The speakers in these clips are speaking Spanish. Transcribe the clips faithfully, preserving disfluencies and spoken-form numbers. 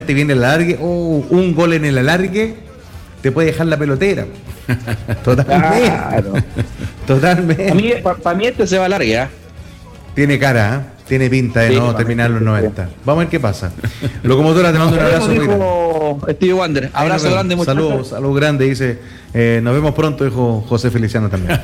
y viene el alargue, oh, un gol en el alargue te puede dejar la pelotera. Totalmente. Claro. Totalmente. Para mí, pa, pa mí este se va a largue, ¿eh? Tiene cara, ¿eh? Tiene pinta de sí, no terminar los noventa. Vamos a ver qué pasa. Locomotora, te mando un abrazo. Dijo Stevie Wonder. Abrazo grande, muchachos. Saludos, saludos grande, dice. Eh, nos vemos pronto, dijo José Feliciano también.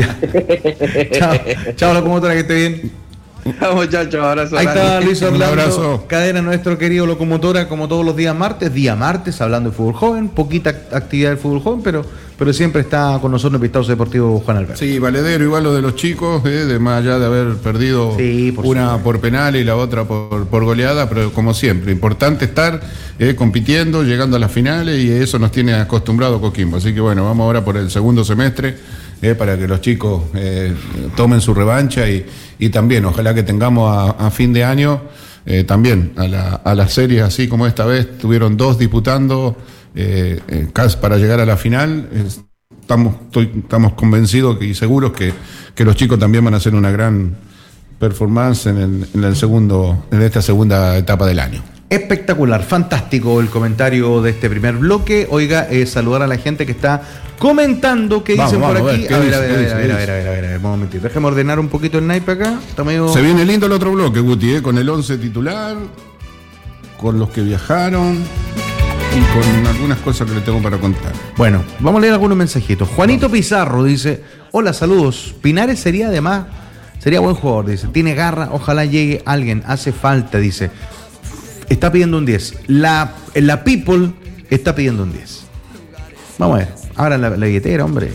Chao, chao, Locomotora, que esté bien. Vamos, muchachos, abrazo. Ahí está Luis Orlando, cadena nuestro querido Locomotora, como todos los días martes, día martes, hablando de fútbol joven, poquita actividad del fútbol joven, pero, pero siempre está con nosotros en Vistazo Deportivo Juan Alberto. Sí, valedero, igual lo de los chicos, eh, de más allá de haber perdido sí, por una supuesto. por penal y la otra por, por goleada, pero como siempre, importante estar eh, compitiendo, llegando a las finales, y eso nos tiene acostumbrado Coquimbo. Así que bueno, vamos ahora por el segundo semestre. Eh, para que los chicos eh, tomen su revancha y, y también ojalá que tengamos a, a fin de año eh, también a, la, a las series así como esta vez tuvieron dos disputando eh, eh, para llegar a la final. Eh, estamos, estoy, estamos convencidos y seguros que, que los chicos también van a hacer una gran performance en, el, en, el segundo, en esta segunda etapa del año. Espectacular, fantástico el comentario de este primer bloque. Oiga, eh, saludar a la gente que está comentando, que dicen vamos, por vamos, aquí. A ver, a ver, a ver, a ver, a ver, a ver, a ver, a ver, vamos a mentir. Déjame ordenar un poquito el naipe acá. Está medio... Se viene lindo el otro bloque, Guti, eh, con el once titular, con los que viajaron y con algunas cosas que le tengo para contar. Bueno, vamos a leer algunos mensajitos. Juanito Pizarro dice: hola, saludos. Pinares sería además, sería buen jugador, dice. Tiene garra, ojalá llegue alguien, hace falta, dice. Está pidiendo un diez. La, la People está pidiendo un diez. Vamos a ver. Ahora la, la billetera, hombre.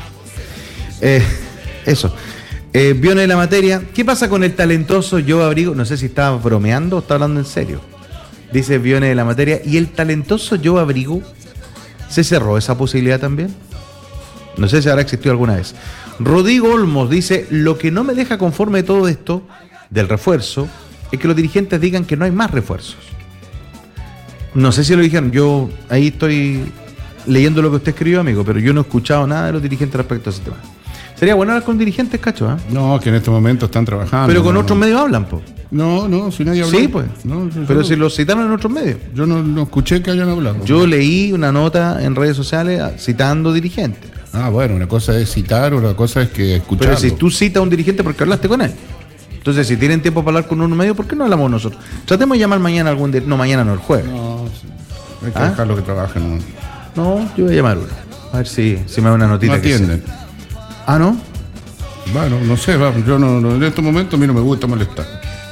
Eh, eso. Eh, Vione de la materia. ¿Qué pasa con el talentoso Joe Abrigo? No sé si está bromeando o está hablando en serio. Dice Vione de la materia. ¿Y el talentoso Joe Abrigo se cerró esa posibilidad también? No sé si habrá existido alguna vez. Rodrigo Olmos dice: lo que no me deja conforme de todo esto, del refuerzo, es que los dirigentes digan que no hay más refuerzos. No sé si lo dijeron, yo ahí estoy leyendo lo que usted escribió, amigo, pero yo no he escuchado nada de los dirigentes respecto a ese tema. Sería bueno hablar con dirigentes, cacho, ¿eh? No, que en este momento están trabajando. Pero con no, otros medios hablan, po. No, no, si nadie habló. Sí, pues. No, pero yo, si los citaron en otros medios. Yo no, no escuché que hayan hablado. Yo leí una nota en redes sociales citando dirigentes. Ah, bueno, una cosa es citar, otra cosa es que escucharlo. Pero si tú citas a un dirigente porque hablaste con él. Entonces, si tienen tiempo para hablar con uno medio, ¿por qué no hablamos nosotros? Tratemos de llamar mañana algún día. No, mañana no, el jueves. No, sí. Hay que ¿Ah? dejarlo que trabajen. No, no yo voy a llamar uno. A ver si, si me da una notita. No atienden. Ah, ¿no? Bueno, no sé, va, yo no, no, en estos momentos a mí no me gusta molestar.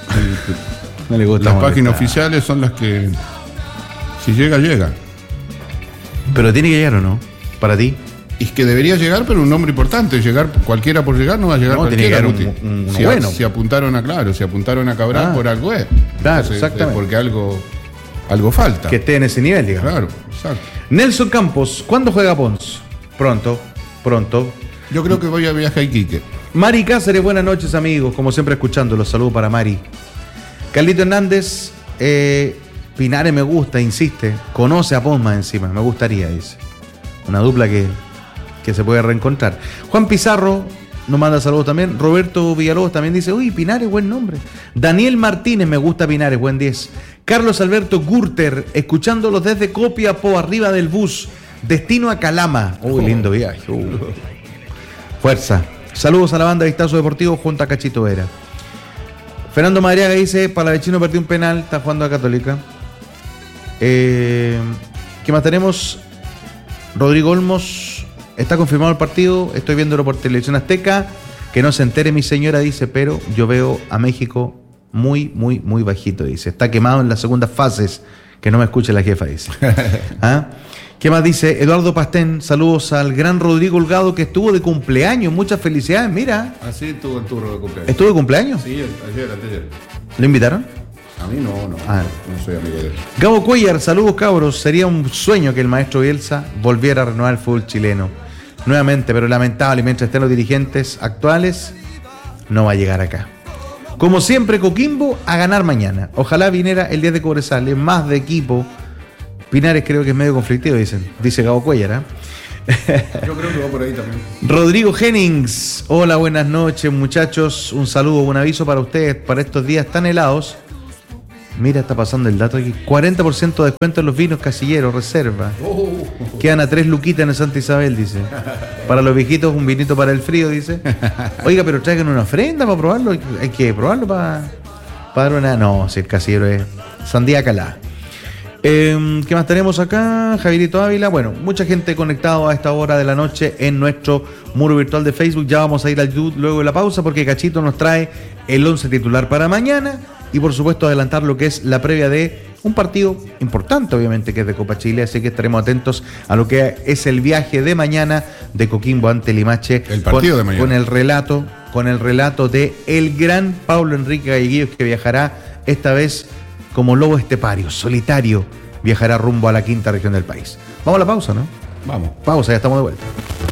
No le gusta Las molestar. páginas oficiales son las que, si llega, llega. Pero tiene que llegar, ¿o no? Para ti. Y es que debería llegar, pero un nombre importante. Llegar cualquiera por llegar no va a llegar no, cualquiera. Tiene que llegar un, un, si, bueno. a, si apuntaron a Claro, si apuntaron a Cabral ah, por algo es. Claro, Entonces, exactamente. Es porque algo, algo falta. Que esté en ese nivel, digamos. Claro, exacto. Nelson Campos, ¿cuándo juega Pons? Pronto, pronto. Yo creo que voy a viajar a Iquique. Mari Cáceres, buenas noches, amigos. Como siempre, escuchándolos. Saludos para Mari. Carlito Hernández, eh, Pinares me gusta, insiste. Conoce a Pons más encima, me gustaría, dice. Una dupla que, que se puede reencontrar. Juan Pizarro nos manda saludos también. Roberto Villalobos también dice: uy, Pinares, buen nombre. Daniel Martínez, me gusta Pinares, buen diez. Carlos Alberto Gurter, escuchándolos desde Copiapó, arriba del bus, destino a Calama. Uy, lindo viaje. Uh. Fuerza. Saludos a la banda Vistazo Deportivo junto a Cachito Vera. Fernando Madriaga dice: Palavecino perdió un penal, está jugando a Católica. Eh, ¿Qué más tenemos? Rodrigo Olmos, está confirmado el partido, estoy viéndolo por Televisión Azteca. Que no se entere mi señora, dice, pero yo veo a México muy, muy, muy bajito, dice. Está quemado en las segundas fases. Que no me escuche la jefa, dice. ¿Ah? ¿Qué más dice? Eduardo Pastén, saludos al gran Rodrigo Holgado que estuvo de cumpleaños, muchas felicidades, mira. Así estuvo el turno de cumpleaños. ¿Estuvo de cumpleaños? Sí, ayer, ayer. ¿Lo invitaron? A mí no, no, ah. no soy amigo de él. Gabo Cuellar, saludos cabros, sería un sueño que el maestro Bielsa volviera a renovar el fútbol chileno. Nuevamente, pero lamentable, mientras estén los dirigentes actuales, no va a llegar acá. Como siempre, Coquimbo a ganar mañana. Ojalá viniera el diez de Cobresal, más de equipo. Pinares creo que es medio conflictivo, dicen. Dice Gabo Cuellar, ¿eh? Yo creo que va por ahí también. Rodrigo Jennings, hola, buenas noches, muchachos. Un saludo, un aviso para ustedes. Para estos días tan helados, Mira, está pasando el dato aquí. cuarenta por ciento de descuento en los vinos casilleros, reserva. Quedan a tres luquitas en el Santa Isabel, dice. Para los viejitos, un vinito para el frío, dice. Oiga, pero traigan una ofrenda para probarlo. Hay que probarlo para, para dar una... No, si el casillero es sandía calada. Eh, ¿Qué más tenemos acá? Javierito Ávila. Bueno, mucha gente conectado a esta hora de la noche en nuestro muro virtual de Facebook. Ya vamos a ir al YouTube luego de la pausa porque Cachito nos trae el once titular para mañana y por supuesto adelantar lo que es la previa de un partido importante, obviamente, que es de Copa Chile, así que estaremos atentos a lo que es el viaje de mañana de Coquimbo ante Limache. El partido con, de mañana. Con el relato, con el relato de el gran Pablo Enrique Galleguillos, que viajará esta vez como lobo estepario, solitario, viajará rumbo a la quinta región del país. Vamos a la pausa, ¿no? Vamos. Pausa, ya estamos de vuelta.